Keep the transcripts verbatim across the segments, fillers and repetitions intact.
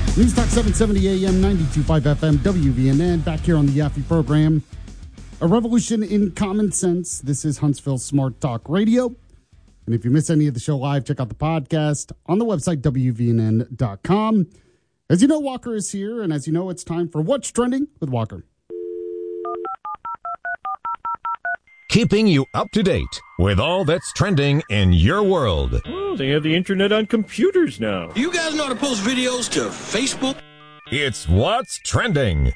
News Talk seven seventy A M, ninety-two point five F M, W V N N, back here on the Yaffe program. A revolution in common sense. This is Huntsville Smart Talk Radio. And if you miss any of the show live, check out the podcast on the website, W V N N dot com. As you know, Walker is here, and as you know, it's time for What's Trending with Walker. Keeping you up to date with all that's trending in your world. Oh, they have the internet on computers now. You guys know how to post videos to Facebook? It's What's Trending.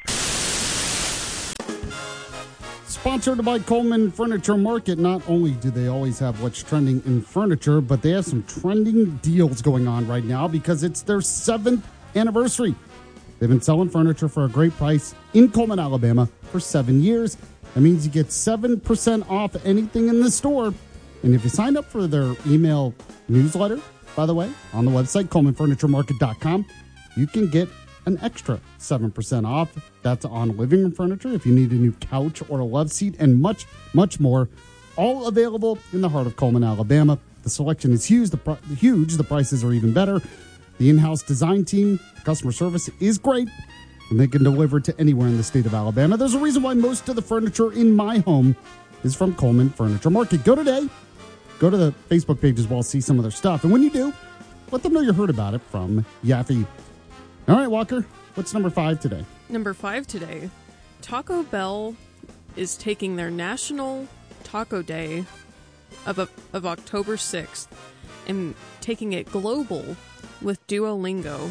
Sponsored by Coleman Furniture Market. Not only do they always have what's trending in furniture, but they have some trending deals going on right now because it's their seventh anniversary. They've been selling furniture for a great price in Coleman, Alabama for seven years. That means you get seven percent off anything in the store. And if you sign up for their email newsletter, by the way, on the website, Coleman Furniture Market dot com, you can get an extra seven percent off. That's on living room furniture, if you need a new couch or a love seat, and much, much more. All available in the heart of Coleman, Alabama. The selection is huge. The, pr- huge. The prices are even better. The in-house design team, customer service is great, and they can deliver to anywhere in the state of Alabama. There's a reason why most of the furniture in my home is from Coleman Furniture Market. Go today. Go to the Facebook page as well, see some of their stuff. And when you do, let them know you heard about it from Yaffe. All right, Walker, what's number five today? Number five today, Taco Bell is taking their National Taco Day of, of October sixth and taking it global with Duolingo.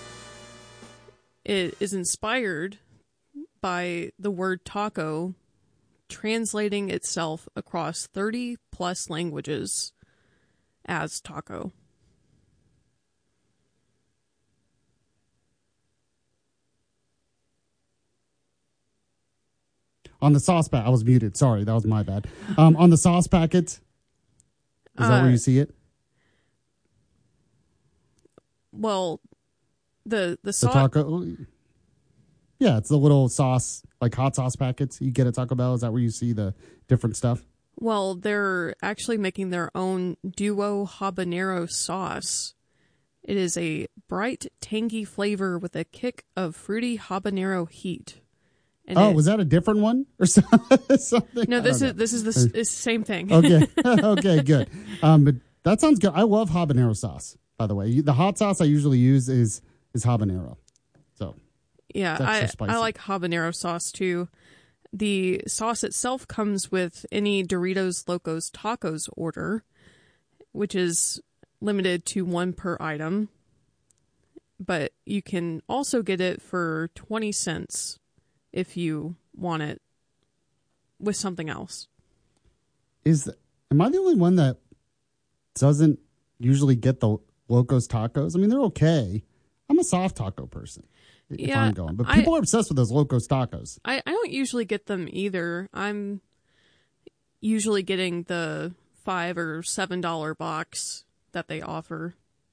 It is inspired by the word taco, translating itself across thirty plus languages as taco. On the sauce packet, I was muted. Sorry, that was my bad. Um, on the sauce packet, is that uh, where you see it? Well, the the The sauce. taco. Yeah, it's the little sauce, like hot sauce packets you get at Taco Bell. Is that where you see the different stuff? Well, they're actually making their own Duo habanero sauce. It is a bright, tangy flavor with a kick of fruity habanero heat. And oh, it, was that a different one or something? No, this is know. this is the s- it's the same thing. Okay, okay, good. Um, but that sounds good. I love habanero sauce. By the way, the hot sauce I usually use is is habanero. So yeah, I I like habanero sauce too. The sauce itself comes with any Doritos Locos Tacos order, which is limited to one per item. But you can also get it for twenty cents if you want it with something else. Is am I the only one that doesn't usually get the Locos Tacos? I mean, they're okay. I'm a soft taco person. If yeah, I'm going, but people I, are obsessed with those Locos Tacos. I, I don't usually get them either. I'm usually getting the five or seven dollar box that they offer.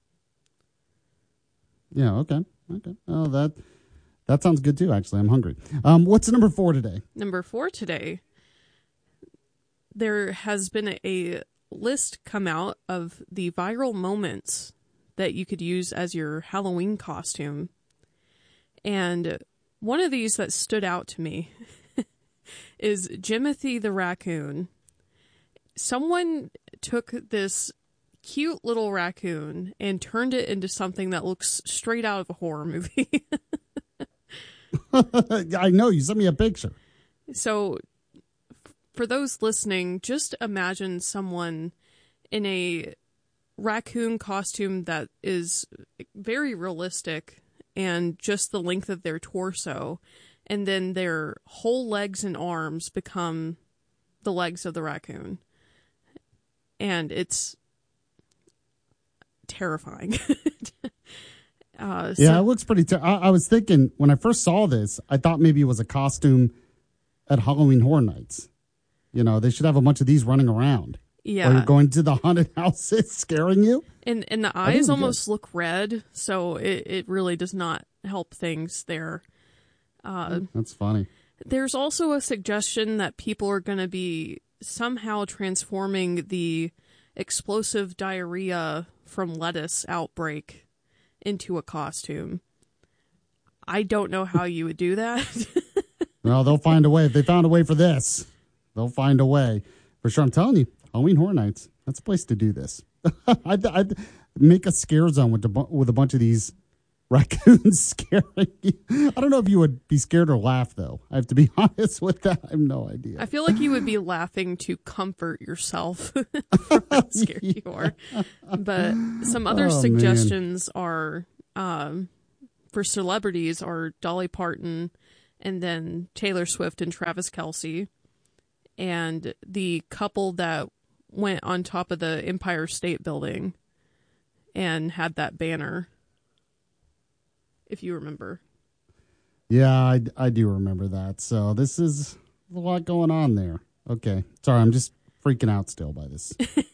Yeah. Okay. Okay. Oh, that that sounds good too. Actually, I'm hungry. Um, what's number four today? Number four today. There has been a, a list come out of the viral moments that you could use as your Halloween costume. And one of these that stood out to me is Jimothy the raccoon. Someone took this cute little raccoon and turned it into something that looks straight out of a horror movie. I know, you sent me a picture. So for those listening, just imagine someone in a raccoon costume that is very realistic and just the length of their torso, and then their whole legs and arms become the legs of the raccoon. And it's terrifying. uh, so, yeah, it looks pretty ter- I, I was thinking, when I first saw this, I thought maybe it was a costume at Halloween Horror Nights. You know, they should have a bunch of these running around. Yeah. Or you're going to the haunted houses scaring you. And and the eyes almost look red, so it, it really does not help things there. Uh, That's funny. There's also a suggestion that people are going to be somehow transforming the explosive diarrhea from lettuce outbreak into a costume. I don't know how you would do that. Well, they'll find a way. If they found a way for this, they'll find a way. For sure. I'm telling you, Halloween Horror Nights, that's a place to do this. I'd, I'd make a scare zone with a, bu- with a bunch of these raccoons scaring you. I don't know if you would be scared or laugh, though. I have to be honest with that. I have no idea. I feel like you would be laughing to comfort yourself from how scared yeah. you are. But some other oh, suggestions man. are, um, for celebrities, are Dolly Parton and then Taylor Swift and Travis Kelce. And the couple that went on top of the Empire State Building and had that banner, if you remember. Yeah, I, I do remember that. So this is a lot going on there. Okay. Sorry, I'm just freaking out still by this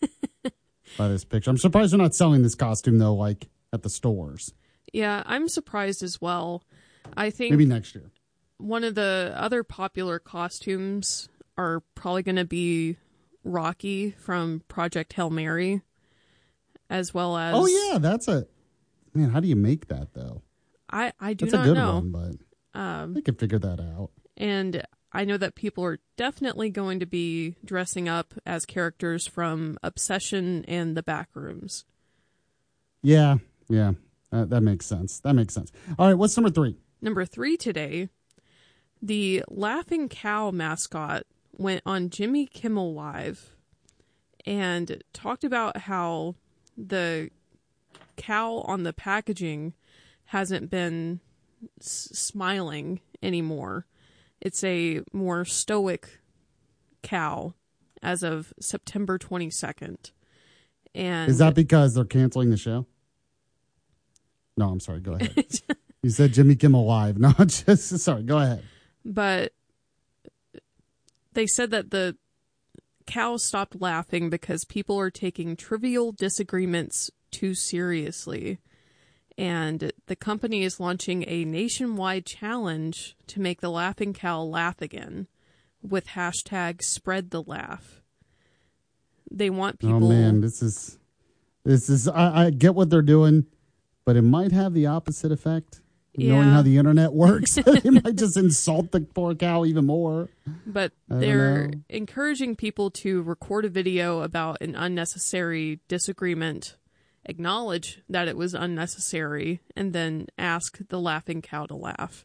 by this picture. I'm surprised they're not selling this costume, though, like at the stores. Yeah, I'm surprised as well. I think maybe next year. One of the other popular costumes are probably going to be Rocky from Project Hail Mary, as well as... Oh, yeah, that's a... Man, how do you make that, though? I, I do that's not a good know. One, but um, I could figure that out. And I know that people are definitely going to be dressing up as characters from Obsession and The Backrooms. Yeah, yeah, that, that makes sense. That makes sense. All right, what's number three? Number three today, the Laughing Cow mascot went on Jimmy Kimmel Live and talked about how the cow on the packaging hasn't been s- smiling anymore. It's a more stoic cow as of September twenty-second. And is that because they're canceling the show? No, I'm sorry. Go ahead. You said Jimmy Kimmel Live. No, just sorry. Go ahead. But they said that the cow stopped laughing because people are taking trivial disagreements too seriously. And the company is launching a nationwide challenge to make the laughing cow laugh again with hashtag spread the laugh. They want people... Oh, man, this is... This is... I, I get what they're doing, but it might have the opposite effect. Yeah. Knowing how the internet works, they might just insult the poor cow even more. But they're encouraging people to record a video about an unnecessary disagreement, acknowledge that it was unnecessary, and then ask the laughing cow to laugh.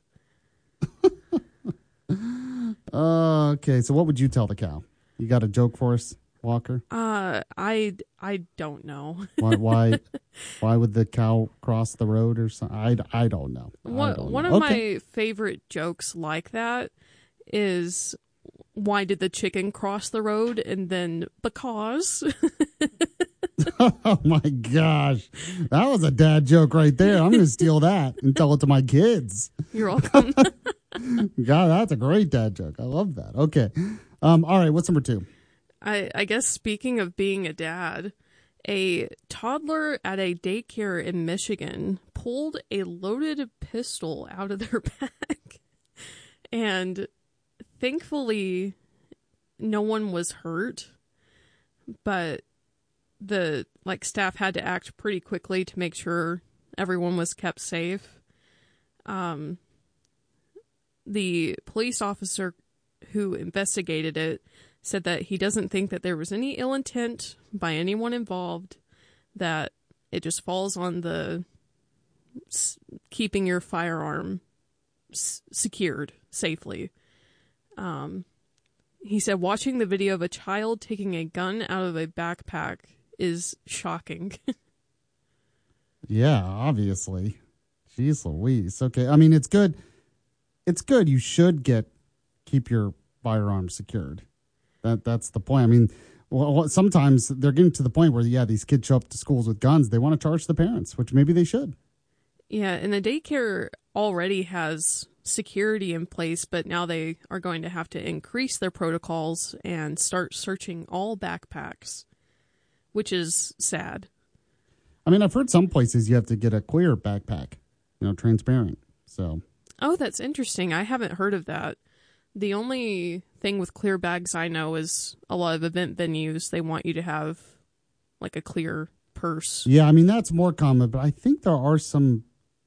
uh, okay, so what would you tell the cow? You got a joke for us, Walker? Uh, I, I don't know. why why why would the cow cross the road or something? I, I don't know. One, I don't one know. of okay. my favorite jokes like that is, why did the chicken cross the road? And then, because... Oh my gosh. That was a dad joke right there. I'm going to steal that and tell it to my kids. You're welcome. God, that's a great dad joke. I love that. Okay. Um, all right. What's number two? I, I guess speaking of being a dad, a toddler at a daycare in Michigan pulled a loaded pistol out of their bag. And thankfully, no one was hurt. But the like staff had to act pretty quickly to make sure everyone was kept safe. Um, the police officer who investigated it said that he doesn't think that there was any ill intent by anyone involved, that it just falls on the s- keeping your firearm s- secured safely. Um, he said watching the video of a child taking a gun out of a backpack is shocking. Yeah, obviously. Jeez Louise. Okay, I mean, it's good. It's good. You should get keep your firearm secured. That that's the point. I mean, well, sometimes they're getting to the point where, yeah, these kids show up to schools with guns. They want to charge the parents, which maybe they should. Yeah, and the daycare already has security in place, but now they are going to have to increase their protocols and start searching all backpacks, which is sad. I mean, I've heard some places you have to get a clear backpack, you know, transparent. So. Oh, that's interesting. I haven't heard of that. The only thing with clear bags I know is a lot of event venues, they want you to have like a clear purse. Yeah, I mean, that's more common, but I think there are some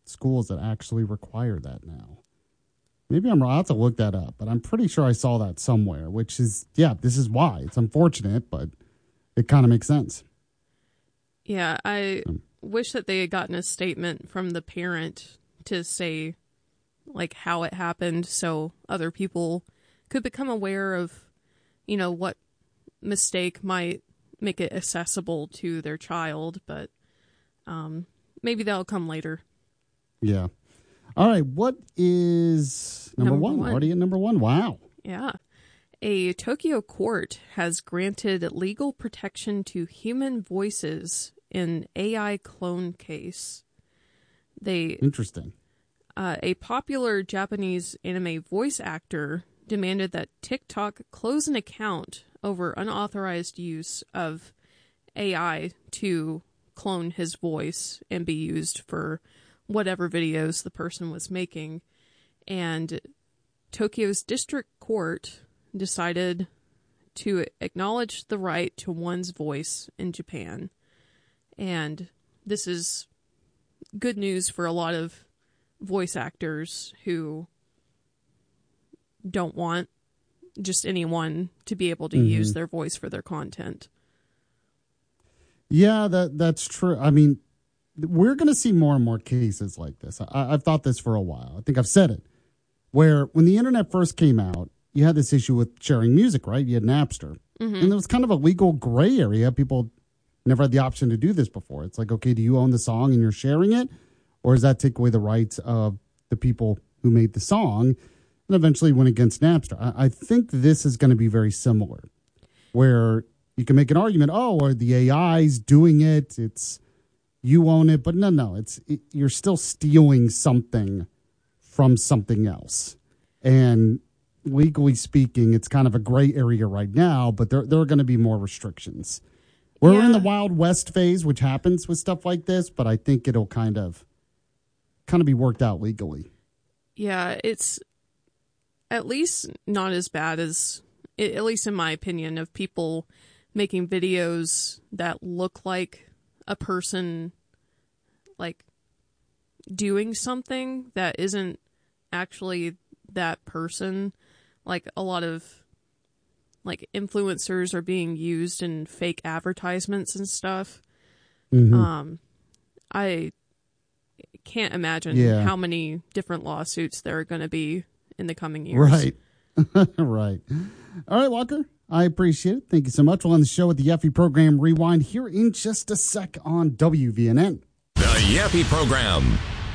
schools that actually require that now. Maybe I'm wrong. I'll have to look that up, but I'm pretty sure I saw that somewhere, which is, yeah, this is why. It's unfortunate, but it kind of makes sense. Yeah, I um, wish that they had gotten a statement from the parent to say, like, how it happened so other people could become aware of, you know, what mistake might make it accessible to their child, but um, maybe that'll come later. Yeah. All right, what is number, number one? one? Already at number one. Wow. Yeah. A Tokyo court has granted legal protection to human voices in A I clone case. They Interesting. Uh, a popular Japanese anime voice actor demanded that TikTok close an account over unauthorized use of A I to clone his voice and be used for whatever videos the person was making. And Tokyo's district court decided to acknowledge the right to one's voice in Japan. And this is good news for a lot of voice actors who don't want just anyone to be able to mm-hmm. use their voice for their content. Yeah, that that's true. I mean, we're going to see more and more cases like this. I, I've thought this for a while. I think I've said it. Where when the internet first came out, you had this issue with sharing music, right? You had Napster. Mm-hmm. And there was kind of a legal gray area. People never had the option to do this before. It's like, okay, do you own the song and you're sharing it? Or does that take away the rights of the people who made the song? And eventually went against Napster. I, I think this is going to be very similar. Where you can make an argument, oh, are the A Is doing it? It's you own it. But no, no, it's it, you're still stealing something from something else. And legally speaking, it's kind of a gray area right now, but there, there are going to be more restrictions. We're yeah. in the Wild West phase, which happens with stuff like this, but I think it'll kind of kind of be worked out legally. Yeah, it's at least not as bad as, at least in my opinion, of people making videos that look like a person, like, doing something that isn't actually that person. Like, a lot of, like, influencers are being used in fake advertisements and stuff. Mm-hmm. Um, I can't imagine yeah. how many different lawsuits there are going to be in the coming years. Right. Right. All right, Walker. I appreciate it. Thank you so much. We'll end the show with the Yaffe Program Rewind here in just a sec on W V N N. The Yaffe Program.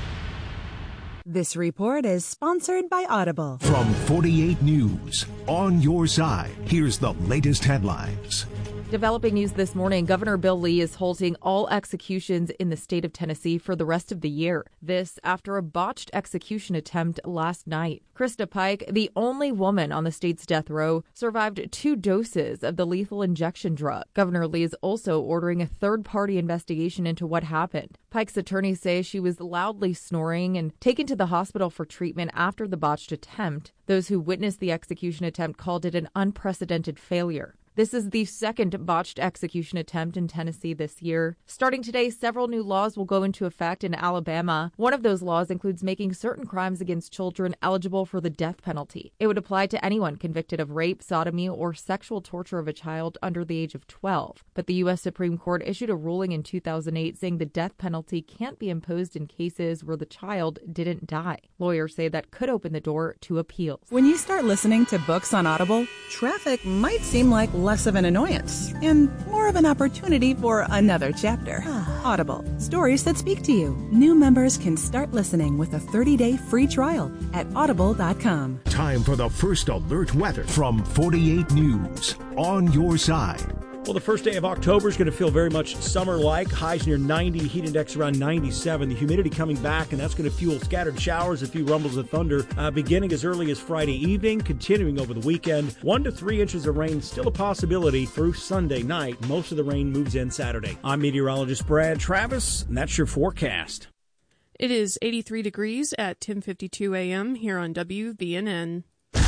This report is sponsored by Audible. From forty-eight News, on your side, here's the latest headlines. Developing news this morning, Governor Bill Lee is halting all executions in the state of Tennessee for the rest of the year. This after a botched execution attempt last night. Krista Pike, the only woman on the state's death row, survived two doses of the lethal injection drug. Governor Lee is also ordering a third-party investigation into what happened. Pike's attorneys say she was loudly snoring and taken to the hospital for treatment after the botched attempt. Those who witnessed the execution attempt called it an unprecedented failure. This is the second botched execution attempt in Tennessee this year. Starting today, several new laws will go into effect in Alabama. One of those laws includes making certain crimes against children eligible for the death penalty. It would apply to anyone convicted of rape, sodomy, or sexual torture of a child under the age of twelve. But the U S Supreme Court issued a ruling in two thousand eight saying the death penalty can't be imposed in cases where the child didn't die. Lawyers say that could open the door to appeals. When you start listening to books on Audible, traffic might seem like less of an annoyance and more of an opportunity for another chapter. Audible, stories that speak to you. New members can start listening with a thirty-day free trial at audible dot com. Time for the first alert weather from forty-eight News, on your side. Well, the first day of October is going to feel very much summer-like. Highs near ninety, heat index around ninety-seven. The humidity coming back, and that's going to fuel scattered showers, a few rumbles of thunder, uh, beginning as early as Friday evening, continuing over the weekend. One to three inches of rain still a possibility through Sunday night. Most of the rain moves in Saturday. I'm meteorologist Brad Travis, and that's your forecast. It is eighty-three degrees at ten fifty-two a.m. here on W V N N.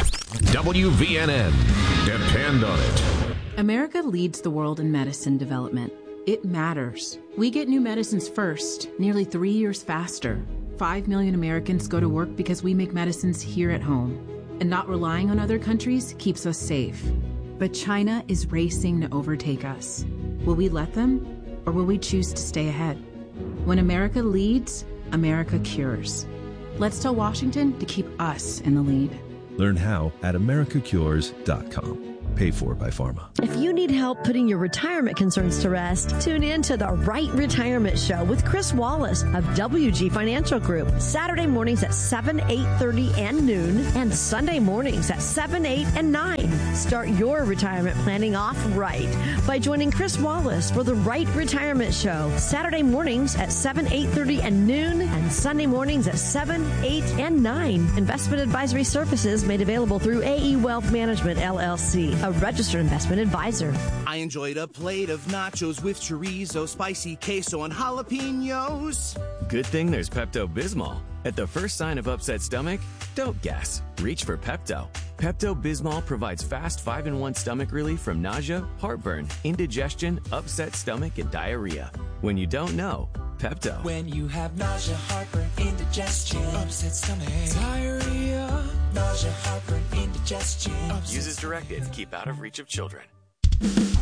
W V N N. Depend on it. America leads the world in medicine development. It matters. We get new medicines first, nearly three years faster. Five million Americans go to work because we make medicines here at home, and not relying on other countries keeps us safe. But China is racing to overtake us. Will we let them, or will we choose to stay ahead? When America leads, America cures. Let's tell Washington to keep us in the lead. Learn how at america cures dot com. Paid for by Pharma. If you need help putting your retirement concerns to rest, tune in to the Right Retirement Show with Chris Wallace of W G Financial Group. Saturday mornings at seven, eight thirty, and noon, and Sunday mornings at seven, eight, and nine. Start your retirement planning off right by joining Chris Wallace for the Right Retirement Show. Saturday mornings at seven, eight thirty, and noon, and Sunday mornings at seven, eight, and nine. Investment advisory services made available through A E Wealth Management, L L C. A registered investment advisor. I enjoyed a plate of nachos with chorizo, spicy queso, and jalapenos. Good thing there's Pepto-Bismol. At the first sign of upset stomach, don't guess. Reach for Pepto. Pepto-Bismol provides fast five in one stomach relief from nausea, heartburn, indigestion, upset stomach, and diarrhea. When you don't know, Pepto. When you have nausea, heartburn, indigestion, upset stomach, diarrhea, nausea, heartburn, indigestion. Use as directed. Keep out of reach of children.